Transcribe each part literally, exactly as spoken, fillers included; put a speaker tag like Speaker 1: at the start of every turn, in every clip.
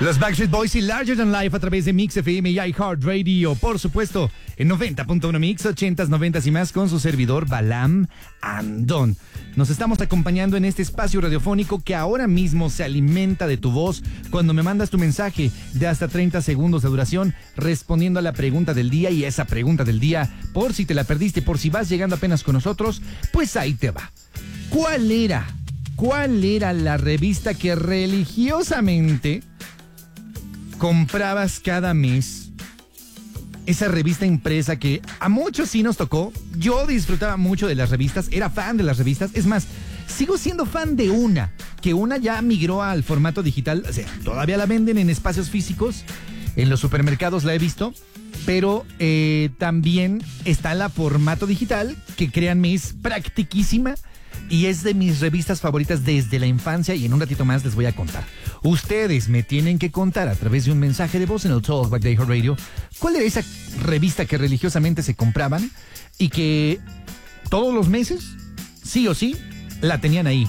Speaker 1: Los Backstreet Boys y Larger Than Life a través de Mix F M y iHeartRadio. Por supuesto, en noventa punto uno Mix, ochentas, noventas y más con su servidor Balam Andón. Nos estamos acompañando en este espacio radiofónico que ahora mismo se alimenta de tu voz cuando me mandas tu mensaje de hasta treinta segundos de duración respondiendo a la pregunta del día. Y esa pregunta del día, por si te la perdiste, por si vas llegando apenas con nosotros, pues ahí te va. ¿Cuál era? ¿Cuál era la revista que religiosamente comprabas cada mes? Esa revista impresa que a muchos sí nos tocó. Yo disfrutaba mucho de las revistas, era fan de las revistas. Es más, sigo siendo fan de una, que una ya migró al formato digital. O sea, todavía la venden en espacios físicos, en los supermercados la he visto, pero eh, también está la formato digital, que créanme es practiquísima. Y es de mis revistas favoritas desde la infancia y en un ratito más les voy a contar. Ustedes me tienen que contar a través de un mensaje de voz en el Talkback de iHeartRadio cuál era esa revista que religiosamente se compraban y que todos los meses, sí o sí, la tenían ahí.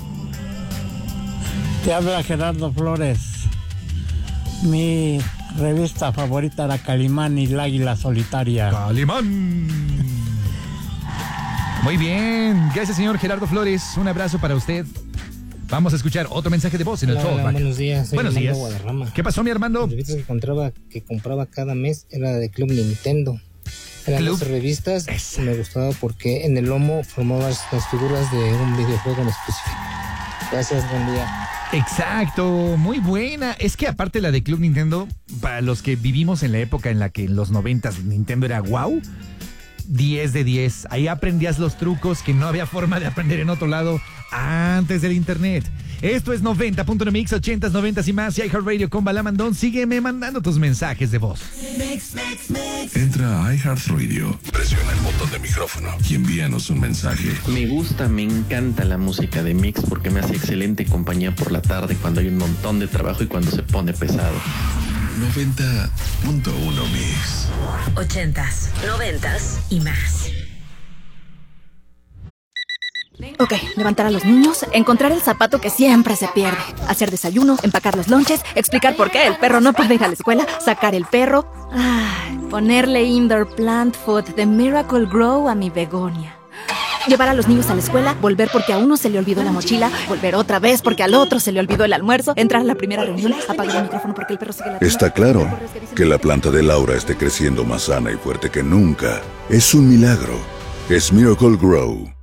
Speaker 2: Te habla Gerardo Flores. Mi revista favorita era Calimán y la Águila Solitaria.
Speaker 1: ¡Calimán! Muy bien, gracias señor Gerardo Flores, un abrazo para usted. Vamos a escuchar otro mensaje de voz en el
Speaker 3: Hola,
Speaker 1: Talkback.
Speaker 3: buenos días, soy
Speaker 1: Buenos
Speaker 3: Armando
Speaker 1: días.
Speaker 3: Guadarrama.
Speaker 1: ¿Qué pasó, mi Armando?
Speaker 3: Las revistas que compraba, que compraba cada mes era de Club Nintendo. Eran
Speaker 1: Club.
Speaker 3: dos revistas.
Speaker 1: Esa.
Speaker 3: Me gustaba porque en el lomo formabas las figuras de un videojuego en específico. Gracias, buen día.
Speaker 1: Exacto, muy buena. Es que aparte la de Club Nintendo, para los que vivimos en la época en la que en los noventas Nintendo era wow, diez de diez. Ahí aprendías los trucos que no había forma de aprender en otro lado antes del internet. Esto es noventa punto uno Mix, ochentas, noventas y más. Y iHeartRadio con Balam Andón. Sígueme mandando tus mensajes de voz.
Speaker 4: Mix, mix, mix. Entra a iHeartRadio, presiona el botón de micrófono y envíanos un mensaje.
Speaker 5: Me gusta, me encanta la música de Mix porque me hace excelente compañía por la tarde cuando hay un montón de trabajo y cuando se pone pesado.
Speaker 4: noventa punto uno Mix.
Speaker 6: Ochentas, noventas y más.
Speaker 7: Ok, levantar a los niños, encontrar el zapato que siempre se pierde, hacer desayuno, empacar los lonches, explicar por qué el perro no puede ir a la escuela, sacar el perro, ay, ponerle indoor plant food de Miracle Grow a mi begonia. Llevar a los niños a la escuela, volver porque a uno se le olvidó la mochila, volver otra vez porque al otro se le olvidó el almuerzo, entrar a la primera reunión, apagar el micrófono porque el perro sigue la...
Speaker 4: Está claro que la planta de Laura esté creciendo más sana y fuerte que nunca. Es un milagro. Es Miracle Grow.